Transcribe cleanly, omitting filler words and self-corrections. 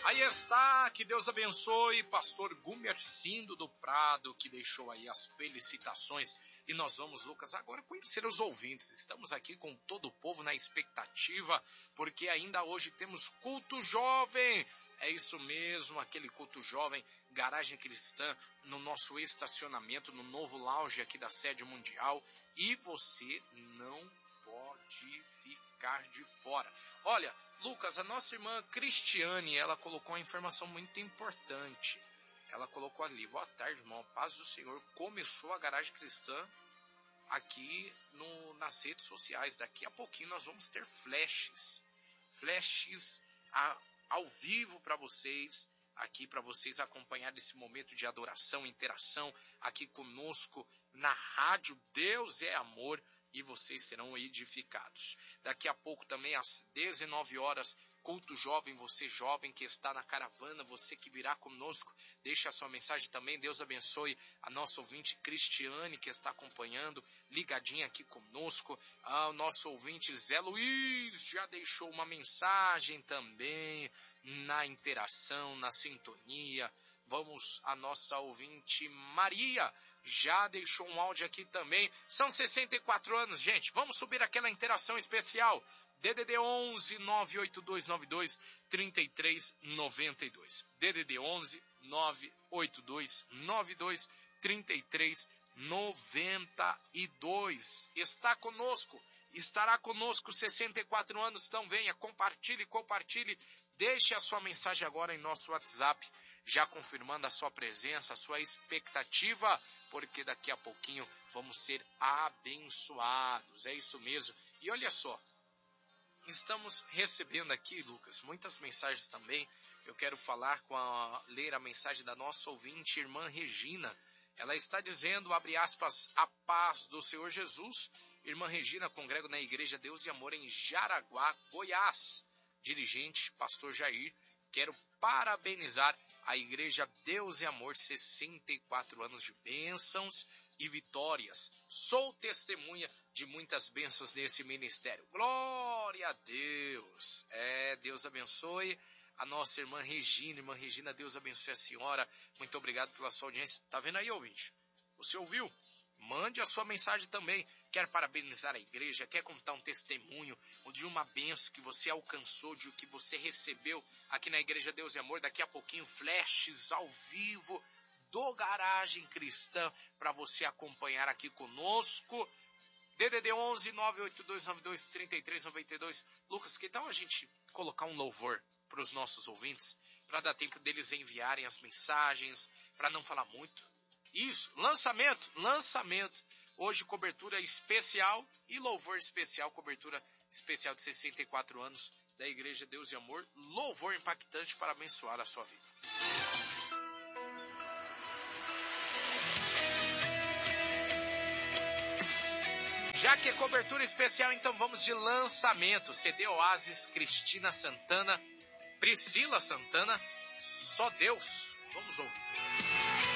Aí está, que Deus abençoe, pastor Gumercindo do Prado, que deixou aí as felicitações. E nós vamos, Lucas, agora conhecer os ouvintes. Estamos aqui com todo o povo na expectativa, porque ainda hoje temos culto jovem. É isso mesmo, aquele culto jovem, Garagem Cristã, no nosso estacionamento, no novo lounge aqui da Sede Mundial. E você não pode ficar de fora. Olha, Lucas, a nossa irmã Cristiane, ela colocou uma informação muito importante. Ela colocou ali: boa tarde, irmão, paz do Senhor. Começou a Garagem Cristã aqui nas redes sociais. Daqui a pouquinho nós vamos ter flashes ao vivo para vocês, aqui para vocês acompanharem esse momento de adoração, interação aqui conosco na rádio Deus é Amor, e vocês serão edificados. Daqui a pouco também às 19 horas, culto jovem, você jovem que está na caravana, você que virá conosco, deixa a sua mensagem também. Deus abençoe a nossa ouvinte Cristiane, que está acompanhando, ligadinha aqui conosco. O nosso ouvinte Zé Luiz já deixou uma mensagem também na interação, na sintonia. Vamos, a nossa ouvinte Maria já deixou um áudio aqui também. São 64 anos, gente. Vamos subir aquela interação especial. DDD 11 98292 3392. DDD 11 98292 3392. Está conosco, estará conosco 64 anos. Então venha, compartilhe. Deixe a sua mensagem agora em nosso WhatsApp, já confirmando a sua presença, a sua expectativa, porque daqui a pouquinho vamos ser abençoados. É isso mesmo. E olha só, estamos recebendo aqui, Lucas, muitas mensagens também. Eu quero ler a mensagem da nossa ouvinte, irmã Regina. Ela está dizendo, abre aspas, a paz do Senhor Jesus. Irmã Regina, congrego na Igreja Deus e Amor em Jaraguá, Goiás. Dirigente, pastor Jair, quero parabenizar a Igreja Deus e Amor, 64 anos de bênçãos e vitórias. Sou testemunha de muitas bênçãos nesse ministério. Glória a Deus. Deus abençoe a nossa irmã Regina. Irmã Regina, Deus abençoe a senhora. Muito obrigado pela sua audiência. Tá vendo aí, ouvinte? Você ouviu? Mande a sua mensagem também. Quer parabenizar a igreja? Quer contar um testemunho de uma bênção que você alcançou, de que você recebeu aqui na Igreja Deus e Amor? Daqui a pouquinho, flashes ao vivo do Garagem Cristã para você acompanhar aqui conosco. DDD 11 98292 3392. Lucas, que tal a gente colocar um louvor para os nossos ouvintes, para dar tempo deles enviarem as mensagens, para não falar muito? Isso, lançamento. Hoje cobertura especial e louvor especial, cobertura especial de 64 anos da Igreja Deus e Amor. Louvor impactante para abençoar a sua vida. Já que é cobertura especial, então vamos de lançamento. CD Oasis, Cristina Santana, Priscila Santana, Só Deus. Vamos ouvir.